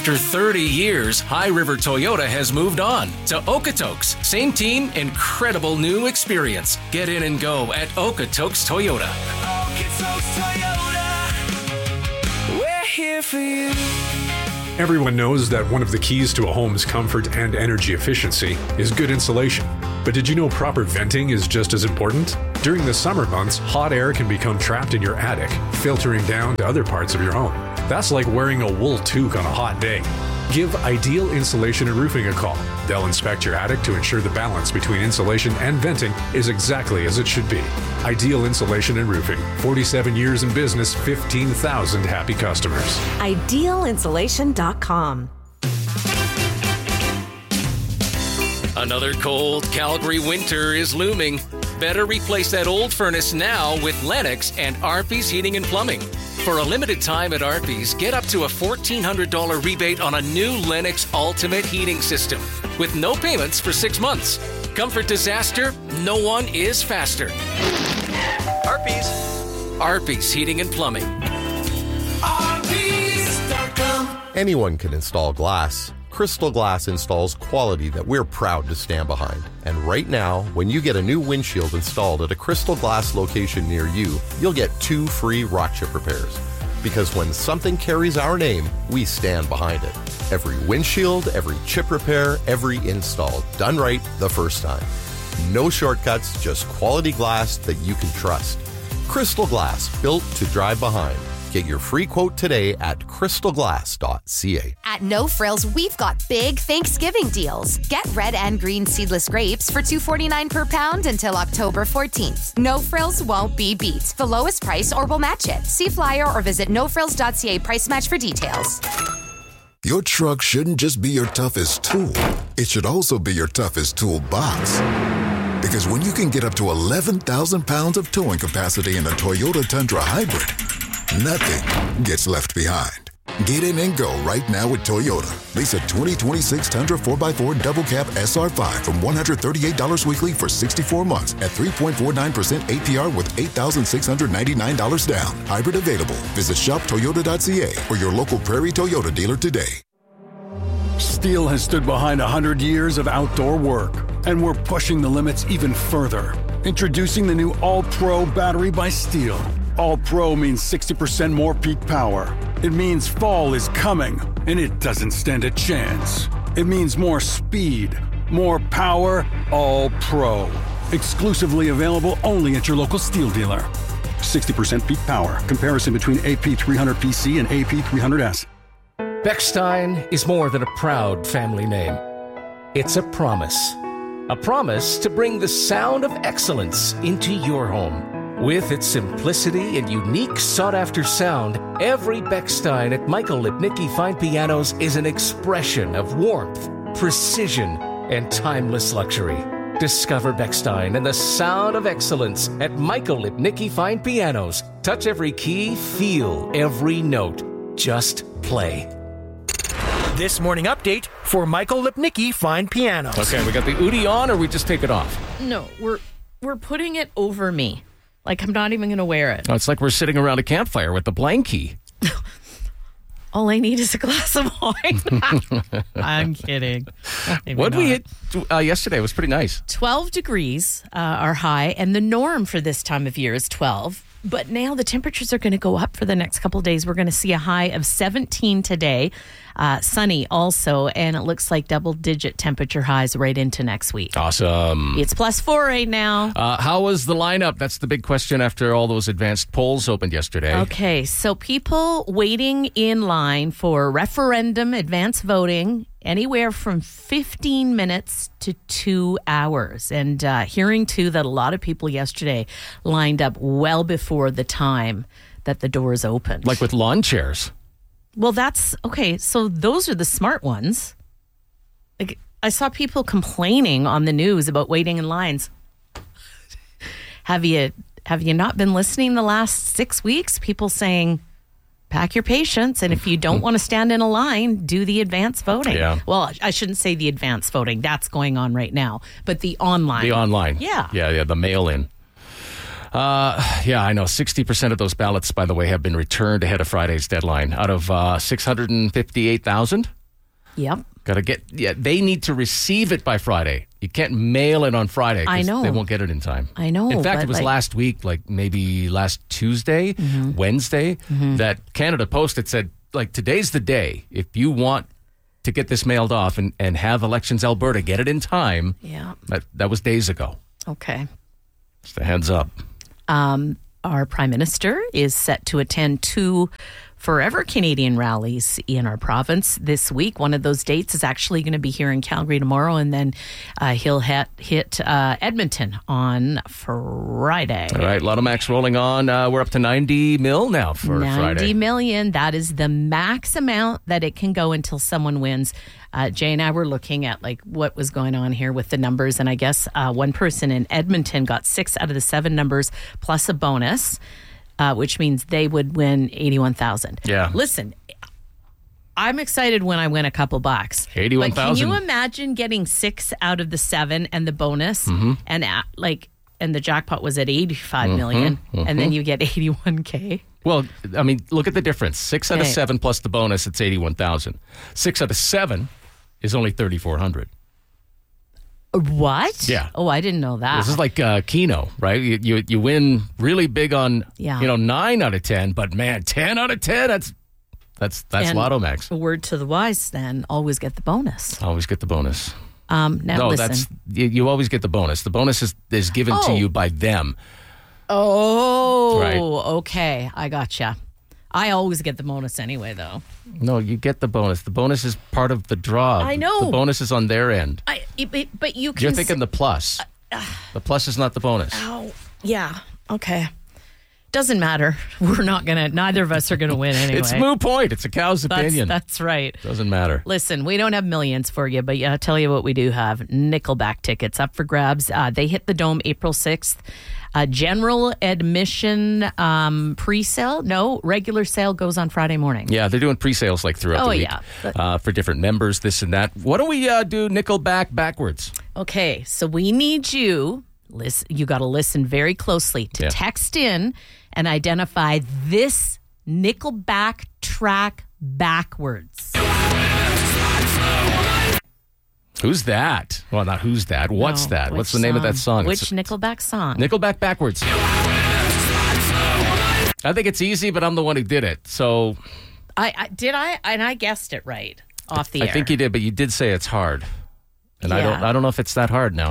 After 30 years, High River Toyota has moved on to Okotoks. Same team, incredible new experience. Get in and go at Okotoks Toyota. Okotoks Toyota. We're here for you. Everyone knows that one of the keys to a home's comfort and energy efficiency is good insulation. But did you know proper venting is just as important? During the summer months, hot air can become trapped in your attic, filtering down to other parts of your home. That's like wearing a wool toque on a hot day. Give Ideal Insulation and Roofing a call. They'll inspect your attic to ensure the balance between insulation and venting is exactly as it should be. Ideal Insulation and Roofing. 47 years in business, 15,000 happy customers. IdealInsulation.com. Another cold Calgary winter is looming. Better replace that old furnace now with Lennox and Arby's Heating and Plumbing. For a limited time at Arby's, get up to a $1,400 rebate on a new Lennox Ultimate Heating System with no payments for 6 months. Comfort disaster? No one is faster. Arby's. Arby's Heating and Plumbing. Arby's.com. Anyone can install glass. Crystal Glass installs quality that we're proud to stand behind. And right now, when you get a new windshield installed at a Crystal Glass location near you, you'll get 2 free rock chip repairs. Because when something carries our name, we stand behind it. Every windshield, every chip repair, every install, done right the first time. No shortcuts, just quality glass that you can trust. Crystal Glass, built to drive behind. Get your free quote today at crystalglass.ca. At No Frills, we've got big Thanksgiving deals. Get red and green seedless grapes for $2.49 per pound until October 14th. No Frills won't be beat. The lowest price or we'll match it. See flyer or visit nofrills.ca price match for details. Your truck shouldn't just be your toughest tool. It should also be your toughest toolbox. Because when you can get up to 11,000 pounds of towing capacity in a Toyota Tundra Hybrid, nothing gets left behind. Get in and go right now with Toyota. Lease a 2026 Tundra 4x4 Double Cab SR5 from $138 weekly for 64 months at 3.49% APR with $8,699 down. Hybrid available. Visit shoptoyota.ca or your local Prairie Toyota dealer today. Steel has stood behind 100 years of outdoor work, and we're pushing the limits even further. Introducing the new All-Pro battery by Steel. All-Pro means 60% more peak power. It means fall is coming, and it doesn't stand a chance. It means more speed, more power, All-Pro. Exclusively available only at your local Steel dealer. 60% peak power. Comparison between AP300PC and AP300S. Bechstein is more than a proud family name. It's a promise. A promise to bring the sound of excellence into your home. With its simplicity and unique sought-after sound, every Bechstein at Michael Lipnicki Fine Pianos is an expression of warmth, precision, and timeless luxury. Discover Bechstein and the sound of excellence at Michael Lipnicki Fine Pianos. Touch every key, feel every note. Just play. This morning update for Michael Lipnicki Fine Pianos. Okay, we got the Udi on, or we just take it off? No, we're putting it over me. Like I'm not even going to wear it. Oh, it's like we're sitting around a campfire with the blankie. All I need is a glass of wine. I'm kidding. What did we hit yesterday? It was pretty nice. 12 degrees are high, and the norm for this time of year is 12. But now the temperatures are going to go up for the next couple of days. We're going to see a high of 17 today. Sunny also, and it looks like double-digit temperature highs right into next week. Awesome. It's +4 right now. How was the lineup? That's the big question after all those advanced polls opened yesterday. Okay, so people waiting in line for referendum advance voting, anywhere from 15 minutes to 2 hours. And hearing, too, that a lot of people yesterday lined up well before the time that the doors opened. Like with lawn chairs. Well, that's okay. So those are the smart ones. Like I saw people complaining on the news about waiting in lines. Have you not been listening the last 6 weeks? People saying, pack your patience, and if you don't want to stand in a line, do the advance voting. Yeah. Well, I shouldn't say the advance voting. That's going on right now. But the online. The online. Yeah. Yeah, the mail-in. Yeah, I know. 60% of those ballots, by the way, have been returned ahead of Friday's deadline. Out of 658,000 Yep. They need to receive it by Friday. You can't mail it on Friday. I know. They won't get it in time. I know. In fact, but it was last week, like maybe last Tuesday, Wednesday, that Canada Post had said, like, today's the day. If you want to get this mailed off and have Elections Alberta get it in time, that was days ago. Okay. Just a heads up. Our Prime Minister is set to attend 2 Forever Canadian rallies in our province this week. One of those dates is actually going to be here in Calgary tomorrow, and then he'll hit Edmonton on Friday. All right, Lotto Max rolling on. We're up to 90 mil now for Friday. 90 million. That is the max amount that it can go until someone wins. Jay and I were looking at like what was going on here with the numbers, and I guess one person in Edmonton got 6 out of the 7 numbers plus a bonus. Which means they would win 81,000. Yeah. Listen, I'm excited when I win a couple bucks. 81,000. But can you imagine getting 6 out of the 7 and the bonus, and the jackpot was at 85 million, and then you get 81K? Well, I mean, look at the difference. 6 out of 7 plus the bonus, it's 81,000. 6 out of 7 is only 3,400. What? Yeah. Oh, I didn't know that. This is like Keno, right? You win really big on 9 out of 10, but man, 10 out of 10, that's Lotto Max. A word to the wise, then always get the bonus. Always get the bonus. Now listen. You always get the bonus. The bonus is given to you by them. Oh, right. Okay. I gotcha. I always get the bonus anyway, though. No, you get the bonus. The bonus is part of the draw. I know. The bonus is on their end. But you can... You're thinking the plus. The plus is not the bonus. Oh, yeah. Okay. Doesn't matter. We're not going to... Neither of us are going to win anyway. It's moot point. It's a cow's opinion. That's right. Doesn't matter. Listen, we don't have millions for you, but I'll tell you what we do have. Nickelback tickets up for grabs. They hit the Dome April 6th. General admission pre-sale. No, regular sale goes on Friday morning. Yeah, they're doing pre-sales like throughout the week. Yeah. For different members, this and that. Why don't we do Nickelback backwards? Okay, so we need you. You got to listen very closely to text in and identify this Nickelback track backwards. Who's that? Well, not who's that. What's that? What's the name of that song? Which Nickelback song? Nickelback backwards. I think it's easy, but I'm the one who did it. So I guessed it right off the air. I think you did, but you did say it's hard. And I don't know if it's that hard now.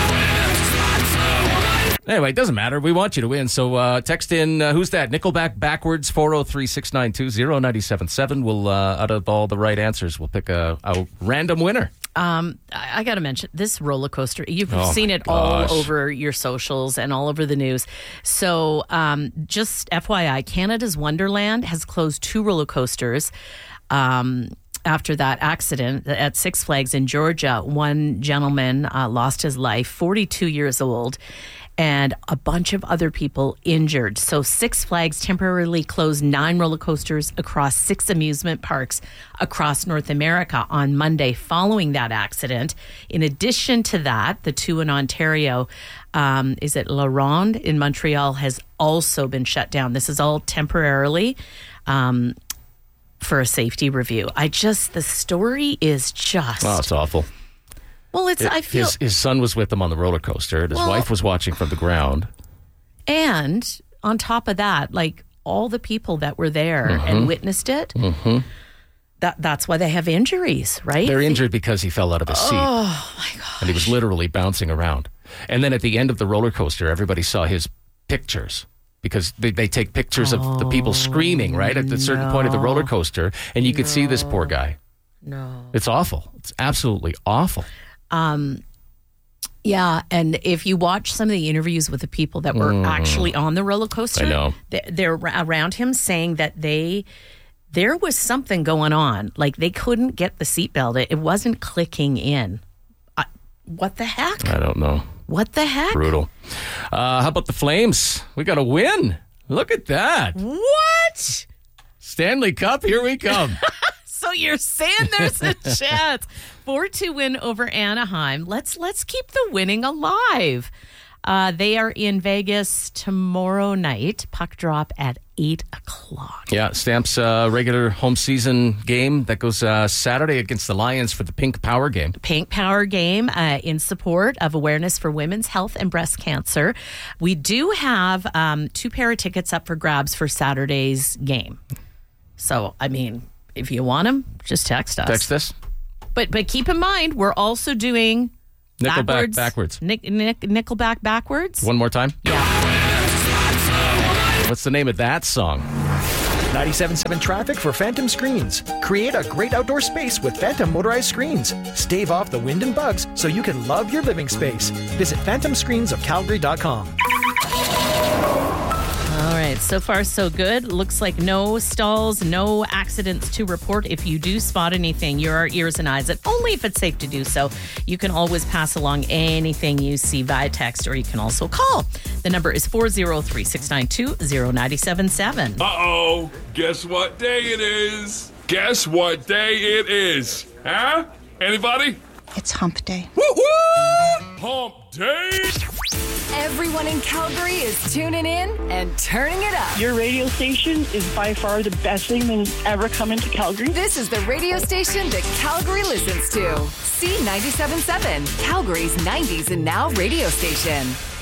Anyway, it doesn't matter. We want you to win. So text in, who's that? Nickelback backwards, 403-692-0977. We'll, out of all the right answers, we'll pick a random winner. I got to mention this roller coaster. You've seen it gosh. all over your socials and all over the news. So just FYI, Canada's Wonderland has closed 2 roller coasters. After that accident at Six Flags in Georgia, one gentleman lost his life, 42 years old, and a bunch of other people injured. So Six Flags temporarily closed 9 roller coasters across 6 amusement parks across North America on Monday following that accident. In addition to that, the 2 in Ontario, is it La Ronde in Montreal, has also been shut down. This is all temporarily for a safety review. The story is just... Oh, it's awful. Well, I feel... His son was with him on the roller coaster, and his wife was watching from the ground. And on top of that, like all the people that were there and witnessed it, that's why they have injuries, right? They're injured because he fell out of his seat. Oh, my God. And he was literally bouncing around. And then at the end of the roller coaster, everybody saw his pictures. Because they take pictures of the people screaming, right? At a certain point of the roller coaster. And you could see this poor guy. No. It's awful. It's absolutely awful. Yeah, and if you watch some of the interviews with the people that were actually on the roller coaster, I know. They're around him saying that there was something going on. Like they couldn't get the seatbelt. It wasn't clicking in. What the heck? I don't know. What the heck? Brutal. How about the Flames? We got a win. Look at that. What? Stanley Cup, here we come. So you're saying there's a chance. 4-2 win over Anaheim. Let's keep the winning alive. They are in Vegas tomorrow night. Puck drop at 8 o'clock. Yeah, Stamps regular home season game that goes Saturday against the Lions for the Pink Power game. Pink Power game in support of awareness for women's health and breast cancer. We do have 2 pair of tickets up for grabs for Saturday's game. So, I mean, if you want them, just text us. Text us. But keep in mind, we're also doing Nickelback backwards. Nickelback backwards. One more time. Yeah. What's the name of that song? 97.7 traffic for Phantom Screens. Create a great outdoor space with Phantom motorized screens. Stave off the wind and bugs so you can love your living space. Visit phantomscreensofcalgary.com. All right, so far so good. Looks like no stalls, no accidents to report. If you do spot anything, you're our ears and eyes, and only if it's safe to do so. You can always pass along anything you see via text, or you can also call. The number is 403-692-0977. Uh-oh. Guess what day it is? Guess what day it is? Huh? Anybody? It's hump day. Woo-woo! Hump day! Everyone in Calgary is tuning in and turning it up. Your radio station is by far the best thing that's ever come into Calgary. This is the radio station that Calgary listens to. C97.7, Calgary's 90s and now radio station.